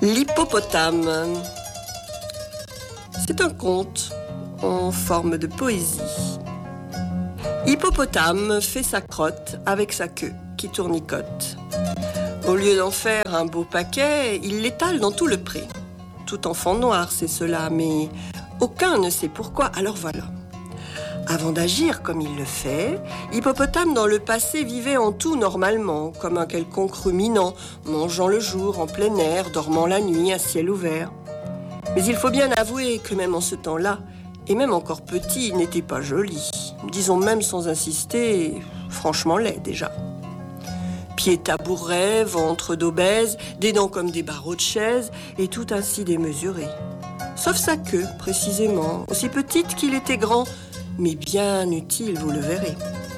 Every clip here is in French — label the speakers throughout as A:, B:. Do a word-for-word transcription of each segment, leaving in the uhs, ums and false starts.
A: L'hippopotame. C'est un conte en forme de poésie. Hippopotame fait sa crotte avec sa queue qui tournicote. Au lieu d'en faire un beau paquet, il l'étale dans tout le pré. Tout enfant noir, c'est cela, mais aucun ne sait pourquoi, alors voilà. Avant d'agir comme il le fait, Hippopotame dans le passé vivait en tout normalement, comme un quelconque ruminant, mangeant le jour en plein air, dormant la nuit à ciel ouvert. Mais il faut bien avouer que même en ce temps-là, et même encore petit, il n'était pas joli. Disons même sans insister, franchement laid déjà. Pieds tabourets, ventre d'obèse, des dents comme des barreaux de chaise, et tout ainsi démesuré. Sauf sa queue, précisément, aussi petite qu'il était grand, mais bien utile, vous le verrez.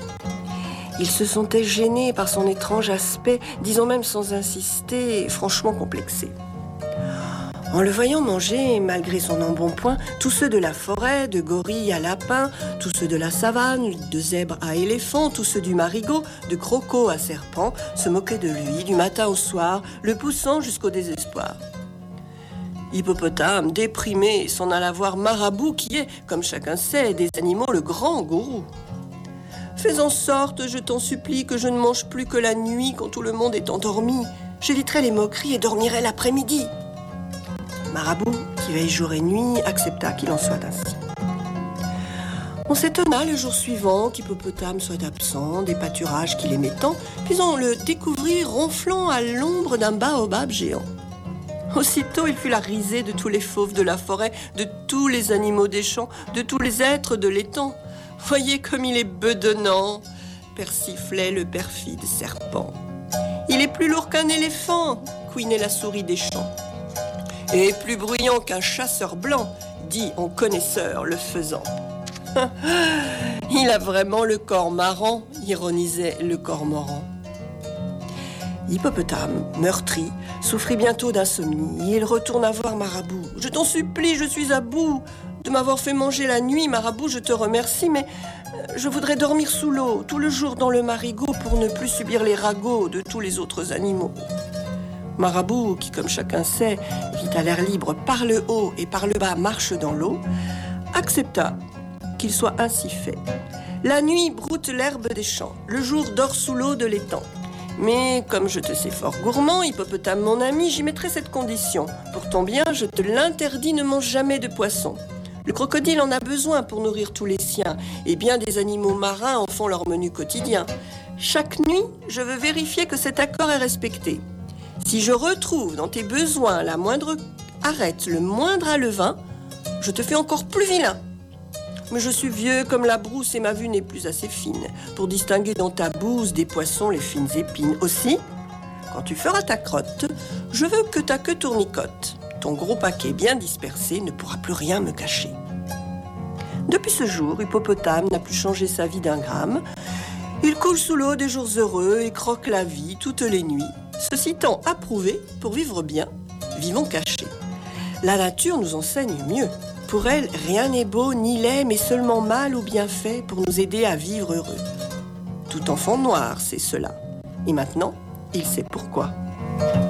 A: Il se sentait gêné par son étrange aspect, disons même sans insister, franchement complexé. En le voyant manger, malgré son embonpoint, tous ceux de la forêt, de gorille à lapin, tous ceux de la savane, de zèbre à éléphant, tous ceux du marigot, de croco à serpent, se moquaient de lui du matin au soir, le poussant jusqu'au désespoir. Hippopotame, déprimé, s'en alla voir Marabout qui est, comme chacun sait, des animaux le grand gourou. « Fais en sorte, je t'en supplie, que je ne mange plus que la nuit quand tout le monde est endormi. J'éviterai les moqueries et dormirai l'après-midi. » Marabout, qui veille jour et nuit, accepta qu'il en soit ainsi. On s'étonna le jour suivant qu'Hippopotame soit absent des pâturages qu'il aimait tant, puis on le découvrit ronflant à l'ombre d'un baobab géant. Aussitôt, il fut la risée de tous les fauves de la forêt, de tous les animaux des champs, de tous les êtres de l'étang. « Voyez comme il est bedonnant !» persiflait le perfide serpent. « Il est plus lourd qu'un éléphant !» couinait la souris des champs. « Et plus bruyant qu'un chasseur blanc !» dit en connaisseur le faisan. « Il a vraiment le corps marrant !» ironisait le cormoran. Hippopotame, meurtri, souffrit bientôt d'insomnie. Il retourna voir Marabout. « Je t'en supplie, je suis à bout de m'avoir fait manger la nuit, Marabout, je te remercie, mais je voudrais dormir sous l'eau, tout le jour dans le marigot, pour ne plus subir les ragots de tous les autres animaux. » Marabout, qui, comme chacun sait, vit à l'air libre par le haut et par le bas marche dans l'eau, accepta qu'il soit ainsi fait. La nuit broute l'herbe des champs, le jour dort sous l'eau de l'étang. Mais comme je te sais fort gourmand, Hippopotame mon ami, j'y mettrai cette condition. Pour ton bien, je te l'interdis, ne mange jamais de poisson. Le crocodile en a besoin pour nourrir tous les siens, et bien des animaux marins en font leur menu quotidien. Chaque nuit, je veux vérifier que cet accord est respecté. Si je retrouve dans tes besoins la moindre arête, le moindre alevin, je te fais encore plus vilain. Mais je suis vieux comme la brousse et ma vue n'est plus assez fine pour distinguer dans ta bouse des poissons les fines épines. Aussi, quand tu feras ta crotte, je veux que ta queue tournicote. Ton gros paquet bien dispersé ne pourra plus rien me cacher. » Depuis ce jour, Hippopotame n'a plus changé sa vie d'un gramme. Il coule sous l'eau des jours heureux et croque la vie toutes les nuits. Ceci étant approuvé, pour vivre bien, vivons cachés. La nature nous enseigne mieux. Pour elle, rien n'est beau ni laid, mais seulement mal ou bien fait pour nous aider à vivre heureux. Tout enfant noir sait cela. Et maintenant, il sait pourquoi.